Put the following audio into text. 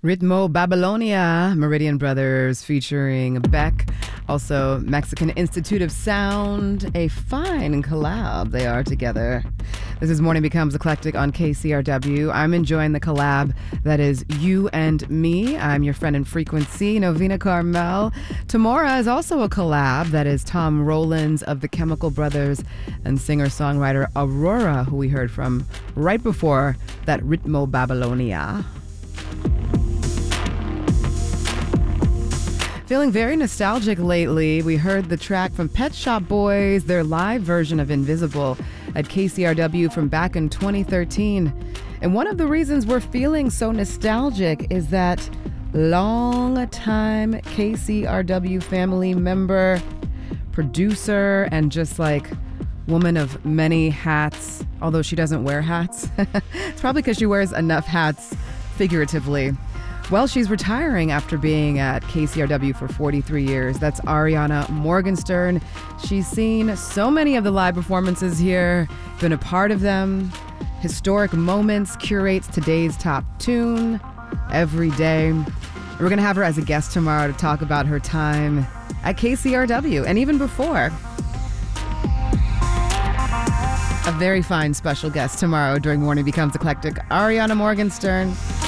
Ritmo Babylonia, Meridian Brothers featuring Beck. Also, Mexican Institute of Sound, a fine collab they are together. This is Morning Becomes Eclectic on KCRW. I'm enjoying the collab that is You and Me. I'm your friend in frequency, Novena Carmel. Tomorrow is also a collab that is Tom Rowlands of the Chemical Brothers and singer-songwriter Aurora, who we heard from right before that Ritmo Babylonia. Feeling very nostalgic lately. We heard the track from Pet Shop Boys, their live version of Invisible at KCRW from back in 2013. And one of the reasons we're feeling so nostalgic is that long-time KCRW family member, producer, and just like woman of many hats, although she doesn't wear hats. It's probably because she wears enough hats figuratively. Well, she's retiring after being at KCRW for 43 years. That's Ariana Morgenstern. She's seen so many of the live performances here, been a part of them. Historic Moments curates today's top tune every day. We're going to have her as a guest tomorrow to talk about her time at KCRW and even before. A very fine special guest tomorrow during Morning Becomes Eclectic, Ariana Morgenstern.